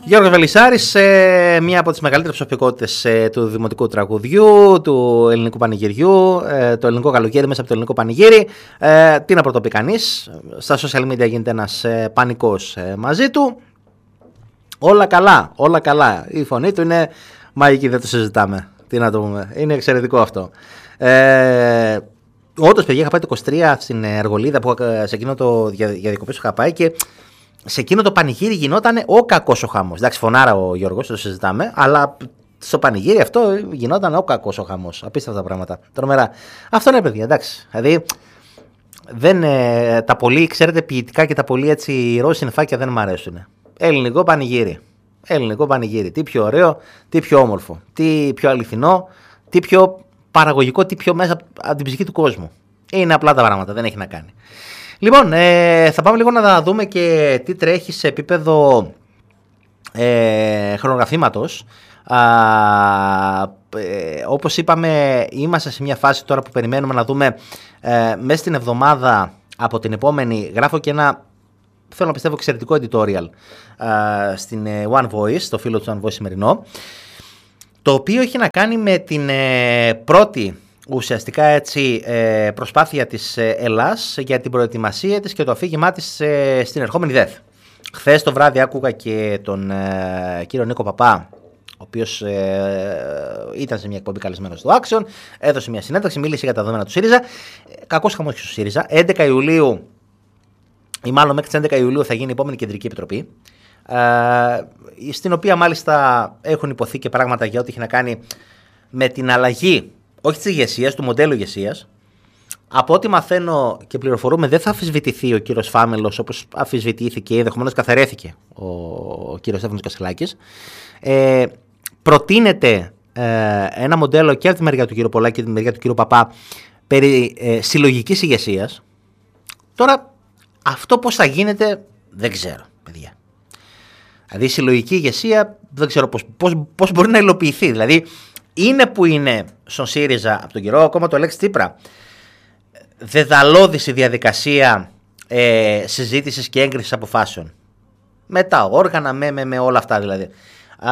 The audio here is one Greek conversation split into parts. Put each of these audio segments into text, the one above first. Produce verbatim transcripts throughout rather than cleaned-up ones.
Γιώργος Βελισσάρης, ε, μία από τις μεγαλύτερες προσωπικότητες ε, του δημοτικού τραγουδιού, του ελληνικού πανηγυριού, ε, το ελληνικό καλοκαίρι μέσα από το ελληνικό πανηγύρι. Ε, τι να πρωτοπεί κανείς, στα social media γίνεται ένας ε, πανικός ε, μαζί του. Όλα καλά, όλα καλά. Η φωνή του είναι μαγική, δεν το συζητάμε. Τι να το πούμε, είναι εξαιρετικό αυτό. Ε, όντως, παιδιά, είχα πάει το είκοσι τρία στην Αργολίδα, που, σε εκείνο το για, για διακοπές που είχα πάει, και σε εκείνο το πανηγύρι γινόταν ο κακός ο χαμός. Εντάξει, φωνάρα ο Γιώργος, το συζητάμε, αλλά στο πανηγύρι αυτό γινόταν ο κακός ο χαμός. Απίστευτα πράγματα. Τρομερά. Αυτό είναι, παιδιά, εντάξει. Δηλαδή, δεν, ε, τα πολύ, ξέρετε, ποιητικά και τα πολύ έτσι ροζ συννεφάκια δεν μου αρέσουν. Ελληνικό πανηγύρι. Ελληνικό πανηγύρι. Τι πιο ωραίο, τι πιο όμορφο, τι πιο αληθινό, τι πιο παραγωγικό, τι πιο μέσα από την ψυχή του κόσμου. Είναι απλά τα πράγματα, δεν έχει να κάνει. Λοιπόν, ε, θα πάμε λίγο να δούμε και τι τρέχει σε επίπεδο ε, χρονογραφήματος. Α, ε, όπως είπαμε, είμαστε σε μια φάση τώρα που περιμένουμε να δούμε ε, μέσα στην εβδομάδα από την επόμενη. Γράφω και ένα, θέλω να πιστεύω, εξαιρετικό editorial α, στην ε, One Voice, το φίλο του One Voice σημερινό, το οποίο έχει να κάνει με την ε, πρώτη ουσιαστικά έτσι ε, προσπάθεια της ε, Ελλάς για την προετοιμασία της και το αφήγημά της ε, στην ερχόμενη ΔΕΘ. Χθες το βράδυ άκουγα και τον ε, κύριο Νίκο Παπά, ο οποίος ε, ήταν σε μια εκπομπή καλεσμένος στο Action, έδωσε μια συνέντευξη, μίλησε για τα δεδομένα του ΣΥΡΙΖΑ. Κακός χαμός και στο ΣΥΡΙΖΑ. έντεκα Ιουλίου, ή μάλλον μέχρι τις έντεκα Ιουλίου, θα γίνει η επόμενη κεντρική επιτροπή, ε, στην οποία μάλιστα έχουν υποθεί και πράγματα για ό,τι έχει να κάνει με την αλλαγή, όχι της ηγεσίας, του μοντέλου ηγεσίας. Από ό,τι μαθαίνω και πληροφορούμε, δεν θα αμφισβητηθεί ο κύριος Φάμελος όπως αμφισβητήθηκε ή ενδεχομένως καθαρέθηκε ο, ο κύριος Στέφανος Κασσελάκης. Ε, προτείνεται ε, ένα μοντέλο και από τη μεριά του κύριου Πολάκη και από τη μεριά του κύριου Παπά περί ε, συλλογικής ηγεσίας. Τώρα, αυτό πώς θα γίνεται δεν ξέρω, παιδιά. Δηλαδή, η συλλογική ηγεσία δεν ξέρω πώς, πώς, πώς μπορεί να υλοποιηθεί. Δηλαδή, είναι που είναι στον ΣΥΡΙΖΑ από τον καιρό ακόμα το Αλέξη Τσίπρα δεδαλώδης η διαδικασία ε, συζήτησης και έγκρισης αποφάσεων. Με τα όργανα, με, με, με όλα αυτά δηλαδή. Α,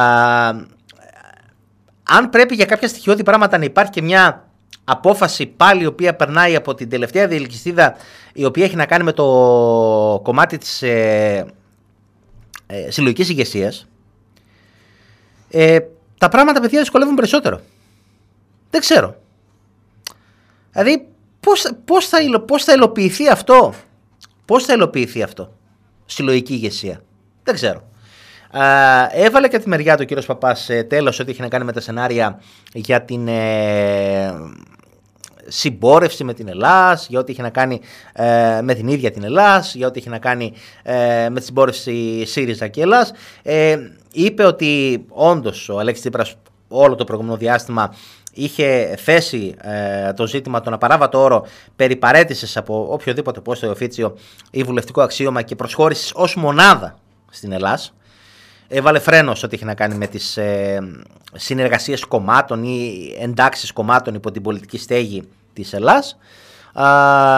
αν πρέπει για κάποια στοιχειώδη πράγματα να υπάρχει και μια απόφαση πάλι η οποία περνάει από την τελευταία διελκυστίδα, η οποία έχει να κάνει με το κομμάτι της ε, ε, συλλογικής ηγεσίας, ε, τα πράγματα, παιδιά, δυσκολεύουν περισσότερο. Δεν ξέρω. Δηλαδή, πώς, πώς, θα, υλο, πώς θα υλοποιηθεί αυτό. Πώς θα υλοποιηθεί αυτό. Συλλογική ηγεσία. Δεν ξέρω. Α, έβαλε και τη μεριά του ο κύριος Παπάς ε, τέλος ό,τι είχε να κάνει με τα σενάρια για την ε, συμπόρευση με την Ελλάς, για ό,τι είχε να κάνει ε, με την ίδια την Ελλάς, για ό,τι είχε να κάνει ε, με τη συμπόρευση ΣΥΡΙΖΑ και Ελλάς. Ε, είπε ότι όντως ο Αλέξης Τσίπρας όλο το προηγούμενο διάστημα είχε θέσει ε, το ζήτημα, τον απαράβατο όρο περί παραίτησης από οποιοδήποτε πόστο ή οφίτσιο ή βουλευτικό αξίωμα και προσχώρησης ως μονάδα στην Ελλάς. Έβαλε φρένο ό,τι έχει να κάνει με τις ε, συνεργασίες κομμάτων ή εντάξεις κομμάτων υπό την πολιτική στέγη της Ελλάς. Α,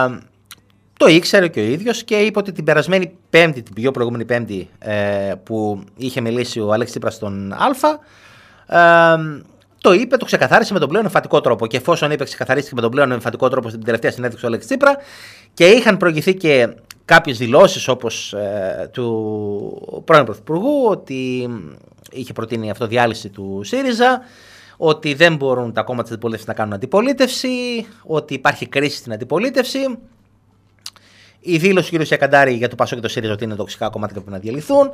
το ήξερε και ο ίδιος και είπε ότι την περασμένη Πέμπτη, την πιο προηγούμενη Πέμπτη ε, που είχε μιλήσει ο Αλέξης Τσίπρας στον Α, ε, το είπε, το ξεκαθάρισε με τον πλέον εμφατικό τρόπο. Και εφόσον είπε, ξεκαθαρίστηκε με τον πλέον εμφατικό τρόπο στην τελευταία συνέντευξη του Αλέξη Τσίπρα, και είχαν προηγηθεί και κάποιες δηλώσεις όπως ε, του πρώην Πρωθυπουργού, ότι είχε προτείνει αυτοδιάλυση του ΣΥΡΙΖΑ, ότι δεν μπορούν τα κόμματα της αντιπολίτευσης να κάνουν αντιπολίτευση, ότι υπάρχει κρίση στην αντιπολίτευση. Η δήλωση του κ. Σιακαντάρη για το ΠΑΣΟΚ και το ΣΥΡΙΖΑ ότι είναι τοξικά κομμάτια και πρέπει να διαλυθούν.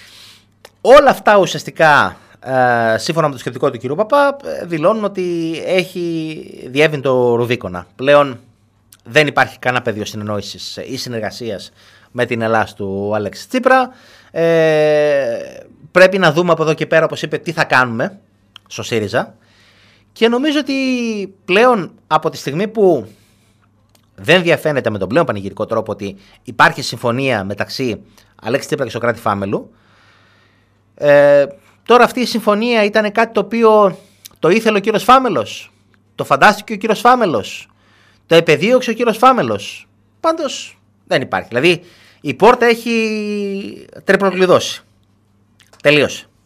Όλα αυτά ουσιαστικά, Uh, σύμφωνα με το σκεπτικό του κ. Παπά, δηλώνουν ότι έχει διέβει το Ρουβίκονα. Πλέον δεν υπάρχει κανένα πεδίο συνεννόησης ή συνεργασίας με την Ελλάς του Αλέξη Τσίπρα. Ε, πρέπει να δούμε από εδώ και πέρα, όπως είπε, τι θα κάνουμε στο ΣΥΡΙΖΑ. Και νομίζω ότι πλέον από τη στιγμή που δεν διαφαίνεται με τον πλέον πανηγυρικό τρόπο ότι υπάρχει συμφωνία μεταξύ Αλέξη Τσίπρα και Σωκράτη Φάμελου, ε, τώρα αυτή η συμφωνία ήταν κάτι το οποίο το ήθελε ο κύριος Φάμελος, το φαντάστηκε ο κύριος Φάμελος, το επεδίωξε ο κύριος Φάμελος. Πάντως δεν υπάρχει. Δηλαδή η πόρτα έχει τρεπροκλειδώσει. Τελείωσε.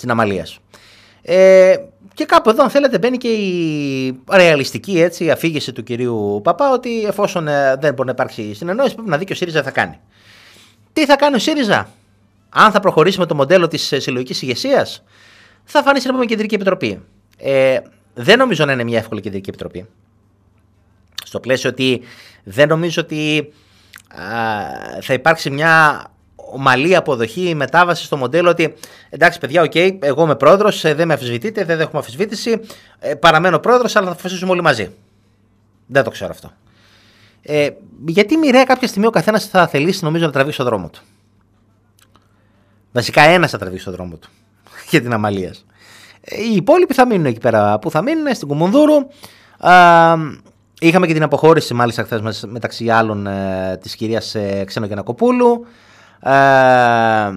συναμαλίας. Ε, και κάπου εδώ, αν θέλετε, μπαίνει και η ρεαλιστική έτσι, αφήγηση του κυρίου Παπά ότι εφόσον ε, δεν μπορεί να υπάρξει συνεννόηση, πρέπει να δει και ο ΣΥΡΙΖΑ θα κάνει. Τι θα κάνει ο ΣΥΡΙΖΑ, αν θα προχωρήσει με το μοντέλο της συλλογικής ηγεσίας, θα φανεί στην επόμενη κεντρική επιτροπή. Ε, δεν νομίζω να είναι μια εύκολη κεντρική επιτροπή. Στο πλαίσιο ότι δεν νομίζω ότι α, θα υπάρξει μια ομαλή αποδοχή, μετάβαση στο μοντέλο ότι εντάξει παιδιά, οκ, okay, εγώ είμαι πρόεδρος, δεν με αμφισβητείτε, δεν έχουμε αμφισβήτηση, ε, παραμένω πρόεδρος, αλλά θα αποφασίσουμε όλοι μαζί. Δεν το ξέρω αυτό. Ε, γιατί μοιραία κάποια στιγμή ο καθένας θα θελήσει νομίζω να τραβήξει τον δρόμο του. Βασικά ένας θα τραβήξει τον δρόμο του για την αμαλία. Ε, οι υπόλοιποι θα μείνουν εκεί πέρα που θα μείνουν, στην Κουμουνδούρου. Α, είχαμε και την αποχώρηση μάλιστα χθες μεταξύ άλλων ε, της κυρίας ε, Ξενογεννακοπούλου. Ε,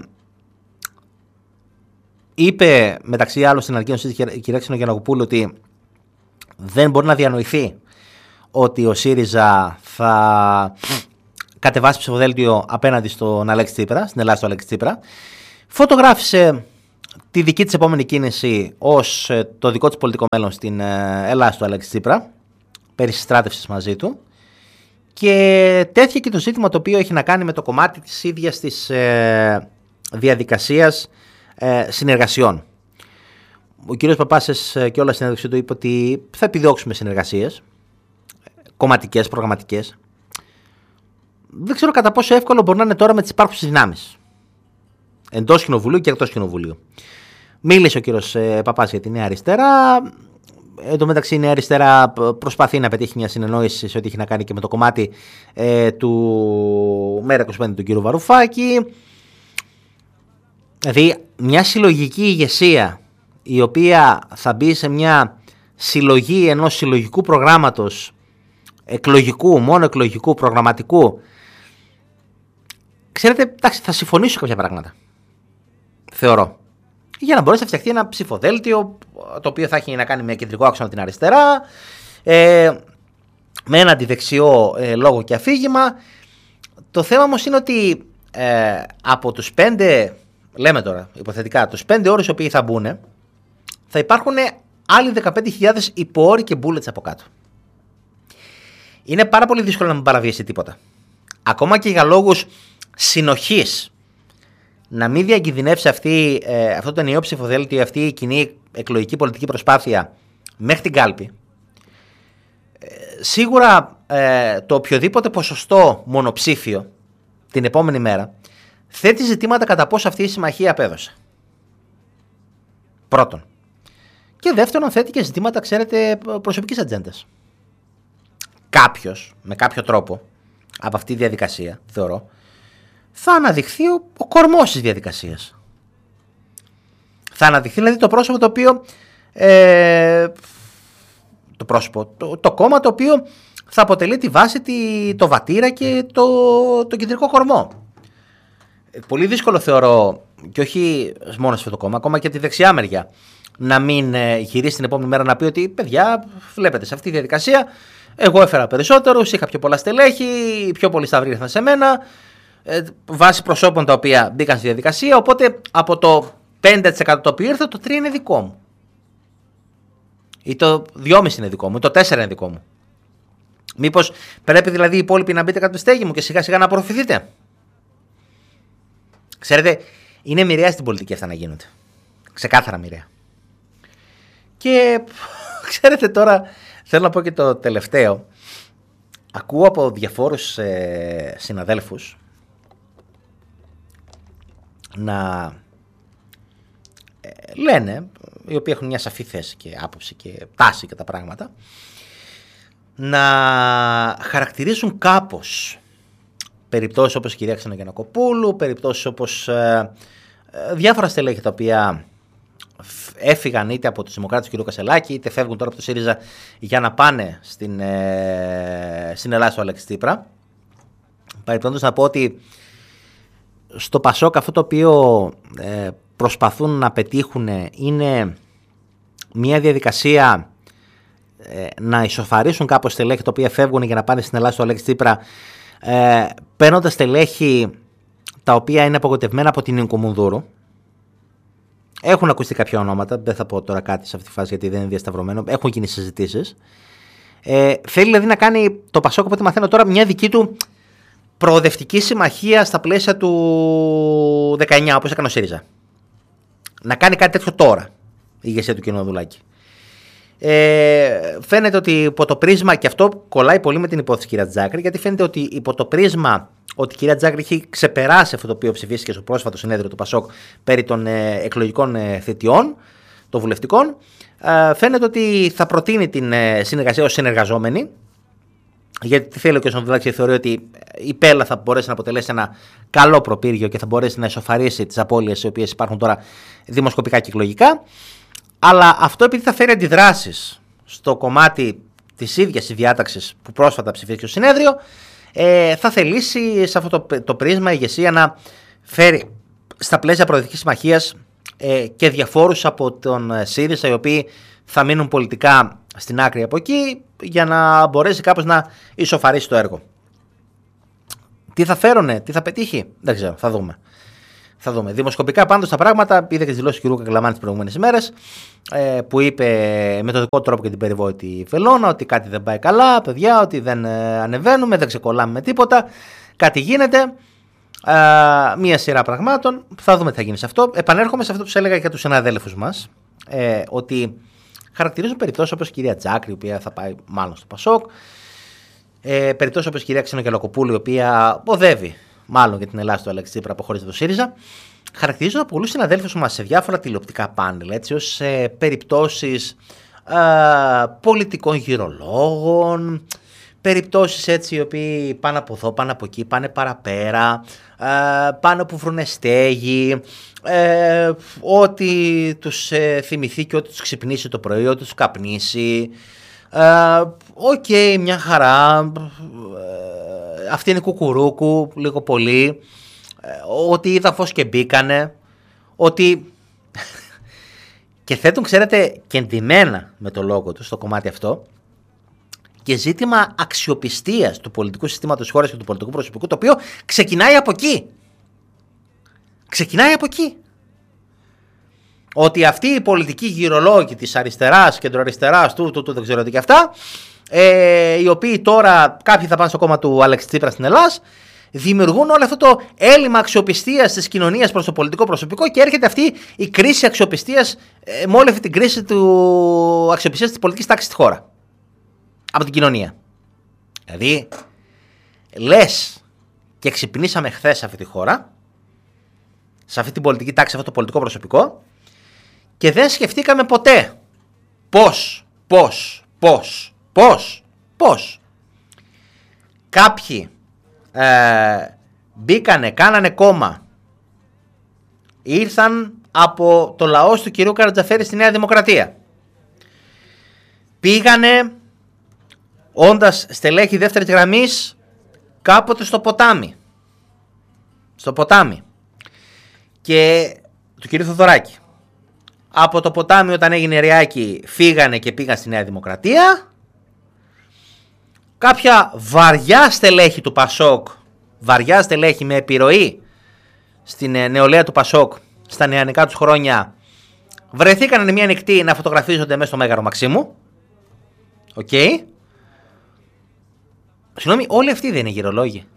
είπε μεταξύ άλλων στην ανακοίνωση της η κυρία Ξενογεννακοπούλου ότι δεν μπορεί να διανοηθεί ότι ο ΣΥΡΙΖΑ θα κατεβάσει ψηφοδέλτιο απέναντι στον Αλέξη Τσίπρα, στην Ελλάδα του Αλέξη Τσίπρα. Φωτογράφησε τη δική της επόμενη κίνηση ως το δικό της πολιτικό μέλλον στην Ελλάδα του Αλέξη Τσίπρα, περί συστράτευσης μαζί του. Και τέθηκε και το ζήτημα το οποίο έχει να κάνει με το κομμάτι της ίδιας της ε, διαδικασίας ε, συνεργασιών. Ο κύριος Παπάσης και όλα στην συνέντευξη του είπε ότι θα επιδιώξουμε συνεργασίες, κομματικές, προγραμματικές. Δεν ξέρω κατά πόσο εύκολο μπορεί να είναι τώρα με τις υπάρχουσες δυνάμεις εντός κοινοβουλίου και εκτός κοινοβουλίου. Μίλησε ο κύριος ε, Παπάς για τη Νέα Αριστερά. Εν τω μεταξύ η Νέα Αριστερά προσπαθεί να πετύχει μια συνεννόηση σε ό,τι έχει να κάνει και με το κομμάτι ε, του ΜΕΡΑ είκοσι πέντε του κύριου Βαρουφάκη. Δηλαδή μια συλλογική ηγεσία η οποία θα μπει σε μια συλλογή ενός συλλογικού προγράμματος εκλογικού, μόνο εκλογικού, προγραμματικού. Ξέρετε, εντάξει, θα συμφωνήσω κάποια πράγματα. Θεωρώ. Για να μπορέσει να φτιαχτεί ένα ψηφοδέλτιο το οποίο θα έχει να κάνει με κεντρικό άξονα την αριστερά, ε, με ένα αντιδεξιό ε, λόγο και αφήγημα. Το θέμα όμως είναι ότι ε, από τους πέντε, λέμε τώρα υποθετικά, τους πέντε όρους οι οποίοι θα μπουν, θα υπάρχουν άλλοι δεκαπέντε χιλιάδες υποόροι και bullets από κάτω. Είναι πάρα πολύ δύσκολο να μην παραβιάσει τίποτα. Ακόμα και για λόγους συνοχής. Να μην διακινδυνεύσει αυτή, ε, αυτό το ενιαίο ψηφοδέλτιο, αυτή η κοινή εκλογική πολιτική προσπάθεια μέχρι την κάλπη. Ε, σίγουρα ε, το οποιοδήποτε ποσοστό μονοψήφιο την επόμενη μέρα θέτει ζητήματα κατά πόσο αυτή η συμμαχία απέδωσε. Πρώτον. Και δεύτερον, θέτει και ζητήματα, ξέρετε, προσωπικής ατζέντας. Κάποιος, με κάποιο τρόπο, από αυτή τη διαδικασία, θεωρώ, θα αναδειχθεί ο, ο κορμός της διαδικασίας. Θα αναδειχθεί δηλαδή το πρόσωπο το οποίο, ε, το πρόσωπο, το, το κόμμα το οποίο θα αποτελεί τη βάση, τη, το βατήρα και το, το κεντρικό κορμό. Ε, πολύ δύσκολο θεωρώ, και όχι μόνο σε αυτό το κόμμα, ακόμα και τη δεξιά μεριά, να μην ε, γυρίσει την επόμενη μέρα να πει ότι παιδιά, βλέπετε σε αυτή τη διαδικασία, εγώ έφερα περισσότερους, είχα πιο πολλά στελέχη, πιο πολλοί σταυροί ήρθαν σε μένα, ε, βάσει προσώπων τα οποία μπήκαν στη διαδικασία, οπότε από το πέντε τοις εκατό το οποίο ήρθε, το τρία τοις εκατό είναι δικό μου. Ή το δυόμισι τοις εκατό είναι δικό μου, ή το τέσσερα τοις εκατό είναι δικό μου. Μήπως πρέπει δηλαδή οι υπόλοιποι να μπείτε κάτω στη στέγη μου και σιγά σιγά να απορροφηθείτε. Ξέρετε, είναι μοιραία στην πολιτική αυτά να γίνονται. Ξεκάθαρα μοιραία. Και ξέρετε τώρα, θέλω να πω και το τελευταίο. Ακούω από διαφόρους ε, συναδέλφους να ε, λένε, οι οποίοι έχουν μια σαφή θέση και άποψη και τάση και τα πράγματα, να χαρακτηρίζουν κάπως περιπτώσεις όπως η κυρία Ξενογεννακοπούλου, περιπτώσεις όπως ε, ε, διάφορα στελέχη τα οποία έφυγαν είτε από τους Δημοκράτες του κ. Κασελάκη, είτε φεύγουν τώρα από το ΣΥΡΙΖΑ για να πάνε στην, ε, στην Ελλάδα του Αλέξη Τσίπρα. Παρεπιπτόντως να πω ότι στο Πασόκ αυτό το οποίο ε, προσπαθούν να πετύχουν είναι μια διαδικασία ε, να ισοφαρίσουν κάπως στελέχη τα οποία φεύγουν για να πάνε στην Ελλάδα του Αλέξη Τσίπρα, ε, παίρνοντας στελέχη τα οποία είναι απογοητευμένα από την Κουμουνδούρου. Έχουν ακουστεί κάποια ονόματα, δεν θα πω τώρα κάτι σε αυτή τη φάση γιατί δεν είναι διασταυρωμένο. Έχουν γίνει συζητήσεις. Ε, θέλει δηλαδή να κάνει το Πασόκ, από ό,τι μαθαίνω τώρα, μια δική του προοδευτική συμμαχία στα πλαίσια του δεκαεννιά, όπως έκανε ο ΣΥΡΙΖΑ. Να κάνει κάτι τέτοιο τώρα η ηγεσία του κ. Νοδουλάκη. Ε, φαίνεται ότι υπό το πρίσμα, και αυτό κολλάει πολύ με την υπόθεση κυρία Τζάκρη, γιατί φαίνεται ότι υπό το πρίσμα ότι η κυρία Τζάκρη έχει ξεπεράσει αυτό το οποίο ψηφίστηκε στο πρόσφατο συνέδριο του Πασόκ περί των ε, εκλογικών ε, θητιών, των βουλευτικών, ε, φαίνεται ότι θα προτείνει την ε, συνεργασία ως συνεργαζόμενη. Γιατί θέλει ο κ. Νοδουλάκης, θεωρεί ότι η Πέλα θα μπορέσει να αποτελέσει ένα καλό προπύργιο και θα μπορέσει να εσωφαρίσει τις απώλειες οι οποίες υπάρχουν τώρα δημοσκοπικά και εκλογικά. Αλλά αυτό επειδή θα φέρει αντιδράσεις στο κομμάτι της ίδιας διάταξης που πρόσφατα ψηφίστηκε στο συνέδριο, ε, θα θελήσει σε αυτό το, το πρίσμα η ηγεσία να φέρει στα πλαίσια προοδευτικής συμμαχίας ε, και διαφόρους από τον ΣΥΡΙΖΑ, οι οποίοι θα μείνουν πολιτικά στην άκρη από εκεί, για να μπορέσει κάπως να ισοφαρίσει το έργο. Τι θα φέρουνε, τι θα πετύχει, δεν ξέρω, θα δούμε. Θα δούμε. Δημοσκοπικά πάντως τα πράγματα, είδα και τις δηλώσεις του κ. Καγκλαμάνη τις προηγούμενες ημέρες, ε, που είπε με τον δικό τρόπο και την περιβόητη Φελώνα ότι κάτι δεν πάει καλά, παιδιά, ότι δεν ε, ανεβαίνουμε, δεν ξεκολλάμε με τίποτα, κάτι γίνεται. Ε, μία σειρά πραγμάτων. Θα δούμε τι θα γίνει σε αυτό. Επανέρχομαι σε αυτό που σας έλεγα για τους συναδέλφους μας, ε, ότι χαρακτηρίζουν περιπτώσεις όπως η κυρία Τζάκρη, η οποία θα πάει μάλλον στο Πασόκ, ε, περιπτώσεις όπως η κυρία Ξενογελακοπούλου, η οποία οδεύει μάλλον για την Ελλάδα του Αλέξη Τσίπρα, αποχωρίζεται το ΣΥΡΙΖΑ, χαρακτηρίζουν από πολλούς συναδέλφους μας σε διάφορα τηλεοπτικά πάνελ, έτσι, ως ε, περιπτώσεις ε, πολιτικών γυρολόγων, περιπτώσεις έτσι οι οποίοι πάνε από εδώ, πάνε από εκεί, πάνε παραπέρα, ε, πάνε όπου βρουνε στέγη, ε, ό,τι τους ε, θυμηθεί και ό,τι τους ξυπνήσει το πρωί, ό,τι τους καπνίσει. Οκ, uh, okay, μια χαρά. Uh, αυτή είναι κουκουρούκου, λίγο πολύ. Uh, ότι είδα φως και μπήκανε. Ότι. Και θέτουν, ξέρετε, κεντυμένα με το λόγο του στο κομμάτι αυτό. Και ζήτημα αξιοπιστίας του πολιτικού συστήματος της χώρας και του πολιτικού προσωπικού, το οποίο ξεκινάει από εκεί. Ξεκινάει από εκεί. Ότι αυτοί οι πολιτικοί γυρολόγοι της αριστεράς, κεντροαριστεράς, του, του, του, δεν ξέρω τι και αυτά, ε, οι οποίοι τώρα κάποιοι θα πάνε στο κόμμα του Αλέξη Τσίπρα στην Ελλάδα, δημιουργούν όλο αυτό το έλλειμμα αξιοπιστίας της κοινωνίας προς το πολιτικό προσωπικό και έρχεται αυτή η κρίση αξιοπιστίας, ε, με όλη αυτή την κρίση του αξιοπιστίας της πολιτικής τάξης στη χώρα. Από την κοινωνία. Δηλαδή, λες και ξυπνήσαμε χθες σε αυτή τη χώρα, σε αυτή την πολιτική τάξη, σε αυτό το πολιτικό προσωπικό, και δεν σκεφτήκαμε ποτέ πώς, πώς, πώς, πώς, πώς κάποιοι ε, μπήκανε, κάνανε κόμμα, ήρθαν από το λαός του κυρίου Καρατζαφέρη στη Νέα Δημοκρατία, πήγανε όντας στελέχη δεύτερης γραμμής κάποτε στο ποτάμι, στο ποτάμι και του κυρίου Θοδωράκη. Από το ποτάμι όταν έγινε Ριάκη φύγανε και πήγαν στη Νέα Δημοκρατία. Κάποια βαριά στελέχη του Πασόκ, βαριά στελέχη με επιρροή στην νεολαία του Πασόκ στα νεανικά τους χρόνια, βρεθήκαν μια νυχτή να φωτογραφίζονται μέσα στο Μέγαρο Μαξίμου. Οκ. Okay. Συγγνώμη, όλοι αυτοί δεν είναι γυρολόγοι.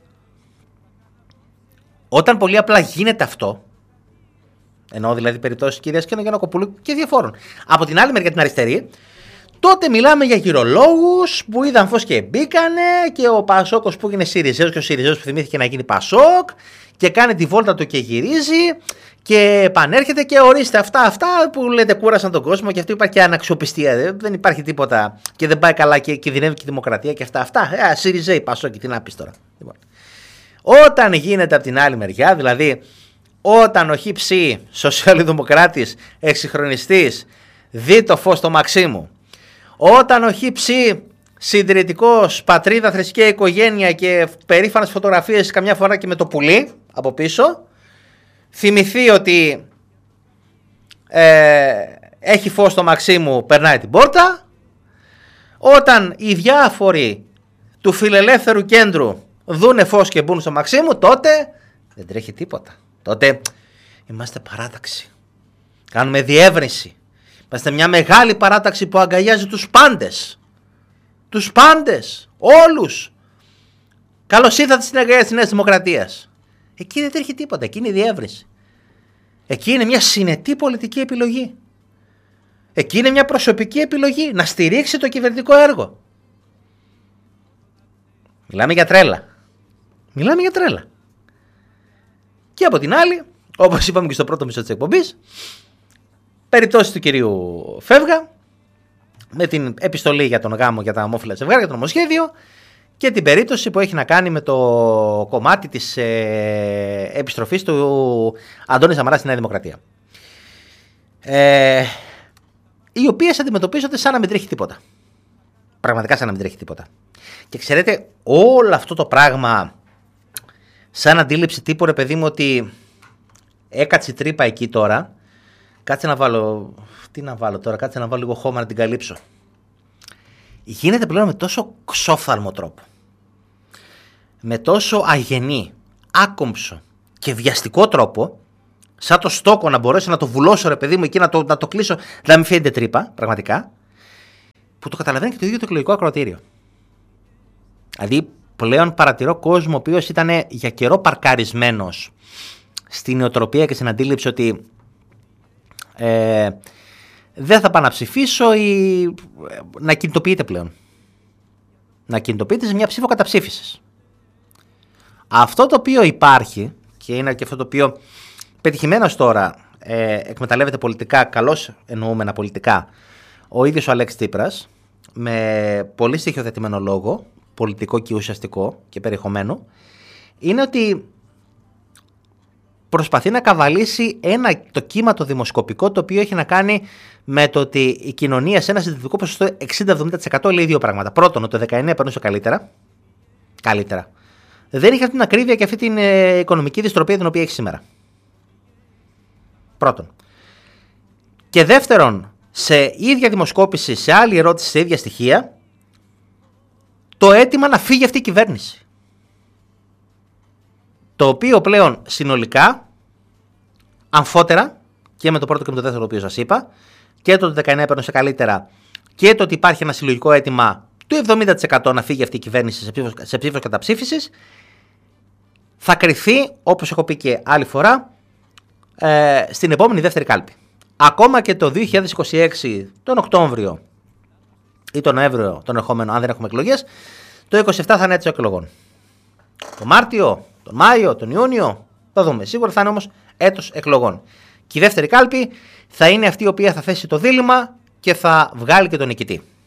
Όταν πολύ απλά γίνεται αυτό, εννοώ δηλαδή περιπτώσεις κυρίας Ξενογελακοπούλου και διαφόρων, από την άλλη μεριά την αριστερή, τότε μιλάμε για γυρολόγους που είδαν φως και μπήκανε, και ο Πασόκος που έγινε ΣΥΡΙΖΑΙΟΣ και ο ΣΥΡΙΖΑΙΟΣ που θυμήθηκε να γίνει Πασόκ και κάνει τη βόλτα του και γυρίζει και επανέρχεται και ορίστε αυτά, αυτά που λέτε κούρασαν τον κόσμο, και αυτό υπάρχει και αναξιοπιστία. Δεν υπάρχει τίποτα και δεν πάει καλά και κινδυνεύει και η δημοκρατία και αυτά. Αυτά. Ε, ΣΥΡΙΖΑΙ, Πασόκ, τι να πεις τώρα. Λοιπόν. Όταν γίνεται από την άλλη μεριά, δηλαδή όταν ο χύψη σοσιαλδημοκράτης εξυγχρονιστής δει το φως στο Μαξίμου, όταν ο χύψη συντηρητικός, πατρίδα, θρησκεία, οικογένεια και περήφανες φωτογραφίες καμιά φορά και με το πουλί από πίσω, θυμηθεί ότι ε, έχει φως στο Μαξίμου, περνάει την πόρτα, όταν οι διάφοροι του φιλελεύθερου κέντρου δούνε φως και μπουν στο Μαξίμου, τότε δεν τρέχει τίποτα. Τότε είμαστε παράταξη. Κάνουμε διεύρυνση. Είμαστε μια μεγάλη παράταξη που αγκαλιάζει τους πάντες. Τους πάντες. Όλους. Καλώς ήρθατε στην αγκαλιά της Νέας Δημοκρατίας. Εκεί δεν τρέχει τίποτα. Εκεί είναι η διεύρυνση. Εκεί είναι μια συνετή πολιτική επιλογή. Εκεί είναι μια προσωπική επιλογή να στηρίξει το κυβερνητικό έργο. Μιλάμε για τρέλα. Μιλάμε για τρέλα. Και από την άλλη, όπως είπαμε και στο πρώτο μισό της εκπομπής, περιπτώσεις του κυρίου Φεύγα, με την επιστολή για τον γάμο για τα ομόφυλα ζευγάρια, για το νομοσχέδιο, και την περίπτωση που έχει να κάνει με το κομμάτι της ε, επιστροφής του Αντώνη Σαμαρά στη Νέα Δημοκρατία. Ε, οι οποίες αντιμετωπίζονται σαν να μην τρέχει τίποτα. Πραγματικά σαν να μην τρέχει τίποτα. Και ξέρετε, όλο αυτό το πράγμα, σαν αντίληψη τύπου, ρε παιδί μου, ότι έκατσε η τρύπα εκεί τώρα. Κάτσε να βάλω. Τι να βάλω τώρα, κάτσε να βάλω λίγο χώμα να την καλύψω. Γίνεται πλέον με τόσο ξόφθαλμο τρόπο. Με τόσο αγενή, άκομψο και βιαστικό τρόπο, σαν το στόκο να μπορέσω να το βουλώσω, ρε παιδί μου, εκεί να το, να το κλείσω, να μην φαίνεται τρύπα, πραγματικά, που το καταλαβαίνει και το ίδιο το εκλογικό ακροατήριο. Δηλαδή, πλέον παρατηρώ κόσμο ο οποίος ήταν για καιρό παρκαρισμένος στην νοοτροπία και στην αντίληψη ότι ε, δεν θα πάω να ψηφίσω ή να κινητοποιείται πλέον. Να κινητοποιείται σε μια ψήφο καταψήφισης. Αυτό το οποίο υπάρχει, και είναι και αυτό το οποίο πετυχημένος τώρα ε, εκμεταλλεύεται πολιτικά, καλώς εννοούμενα πολιτικά, ο ίδιος ο Αλέξης Τσίπρας, με πολύ στοιχειοθετημένο λόγο, πολιτικό και ουσιαστικό και περιεχομένο, είναι ότι προσπαθεί να καβαλήσει ένα, το κύμα το δημοσκοπικό, το οποίο έχει να κάνει με το ότι η κοινωνία σε ένα συντηρητικό ποσοστό εξήντα με εβδομήντα τοις εκατό λέει δύο πράγματα. Πρώτον, ότι το δεκαεννιά περνούσε καλύτερα. Καλύτερα. Δεν είχε αυτή την ακρίβεια και αυτή την ε, οικονομική δυστροπία την οποία έχει σήμερα. Πρώτον. Και δεύτερον, σε ίδια δημοσκόπηση, σε άλλη ερώτηση, σε ίδια στοιχεία, το αίτημα να φύγει αυτή η κυβέρνηση. Το οποίο πλέον συνολικά, αμφότερα, και με το πρώτο και με το δεύτερο το οποίο σας είπα, και το δεκαεννιά περνούσε καλύτερα, και το ότι υπάρχει ένα συλλογικό αίτημα του εβδομήντα τοις εκατό να φύγει αυτή η κυβέρνηση σε ψήφος, σε ψήφος καταψήφισης, θα κριθεί, όπως έχω πει και άλλη φορά, ε, στην επόμενη δεύτερη κάλπη. Ακόμα και το δύο χιλιάδες είκοσι έξι, τον Οκτώβριο ή τον Νοέμβριο, τον ερχόμενο, αν δεν έχουμε εκλογές, το είκοσι επτά θα είναι έτος εκλογών. Το Μάρτιο, τον Μάιο, τον Ιούνιο, θα δούμε. Σίγουρα θα είναι όμως έτος εκλογών. Και η δεύτερη κάλπη θα είναι αυτή η οποία θα θέσει το δίλημμα και θα βγάλει και τον νικητή.